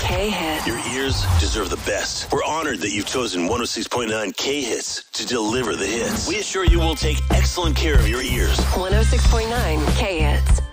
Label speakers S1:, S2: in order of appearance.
S1: K-Hits.
S2: Your ears deserve the best. We're honored that you've chosen 106.9 K-Hits to deliver the hits. We assure you will take excellent care of your ears.
S1: 106.9 K-Hits.